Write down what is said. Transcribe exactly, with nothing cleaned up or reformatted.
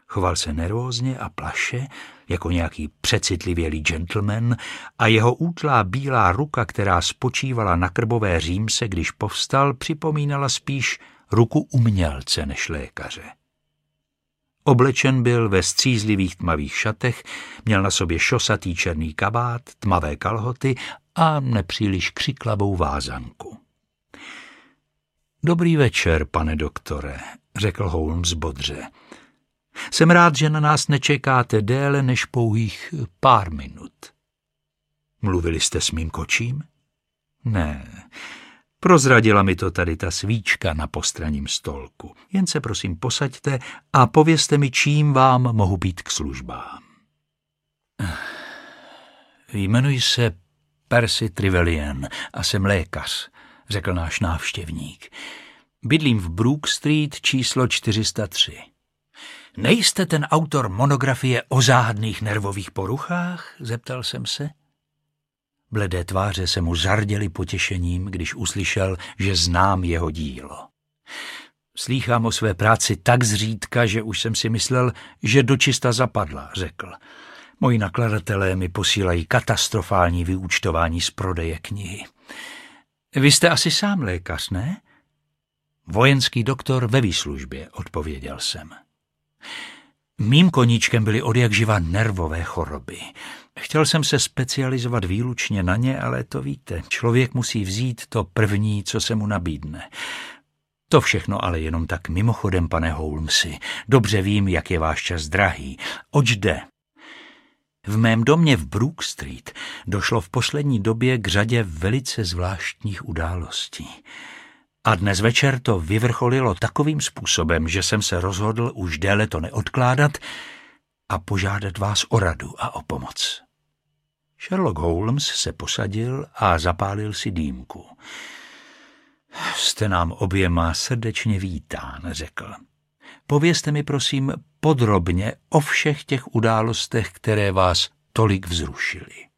Choval se nervózně a plaše, jako nějaký přecitlivělý gentleman, a jeho útlá bílá ruka, která spočívala na krbové římse, když povstal, připomínala spíš ruku umělce než lékaře. Oblečen byl ve střízlivých tmavých šatech, měl na sobě šosatý černý kabát, tmavé kalhoty a nepříliš křiklavou vázanku. Dobrý večer, pane doktore, řekl Holmes bodře. Jsem rád, že na nás nečekáte déle než pouhých pár minut. Mluvili jste s mým kočím? Ne, prozradila mi to tady ta svíčka na postranním stolku. Jen se prosím posaďte a povězte mi, čím vám mohu být k službám. Jmenuji se Percy Trevelyan a jsem lékař, řekl náš návštěvník. Bydlím v Brook Street číslo čtyři sta tři. Nejste ten autor monografie o záhadných nervových poruchách? Zeptal jsem se. Bledé tváře se mu zarděly potěšením, když uslyšel, že znám jeho dílo. Slýchám o své práci tak zřídka, že už jsem si myslel, že dočista zapadla, řekl. Moji nakladatelé mi posílají katastrofální vyúčtování z prodeje knihy. Vy jste asi sám lékař, ne? Vojenský doktor ve výslužbě, odpověděl jsem. Mým koníčkem byly odjakživa nervové choroby. Chtěl jsem se specializovat výlučně na ně, ale to víte, člověk musí vzít to první, co se mu nabídne. To všechno ale jenom tak mimochodem, pane Holmesi. Dobře vím, jak je váš čas drahý. Oč jde? V mém domě v Brook Street došlo v poslední době k řadě velice zvláštních událostí. A dnes večer to vyvrcholilo takovým způsobem, že jsem se rozhodl už déle to neodkládat a požádat vás o radu a o pomoc. Sherlock Holmes se posadil a zapálil si dýmku. Jste nám oběma srdečně vítán, řekl. Povězte mi prosím podrobně o všech těch událostech, které vás tolik vzrušily.